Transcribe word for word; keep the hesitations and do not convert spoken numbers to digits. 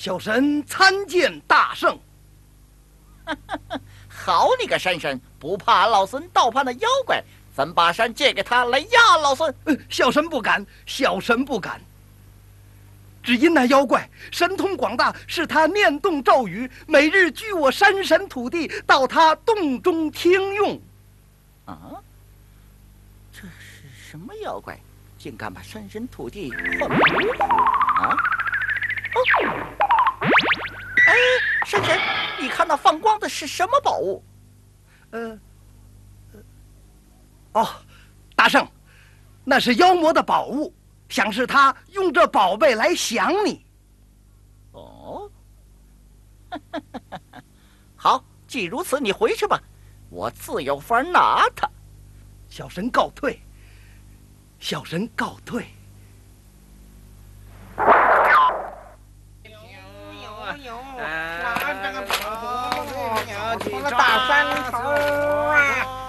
小神参见大圣。 好你个山神，不怕老孙倒怕那妖怪，咱把山借给他来压老孙。 呃，小神不敢，小神不敢。只因那妖怪神通广大，是他念动咒语，每日居我山神土地，到他洞中听用。 啊，这是什么妖怪，竟敢把山神土地换模糊啊？哦，哎，山神，你看那放光的是什么宝物？ 呃，呃哦，大圣，那是妖魔的宝物，想是他用这宝贝来降你。 哦，好，既如此，你回去吧，我自有法拿他。 小神告退，小神告退。 有有，拿这个宝物，有几大山头啊！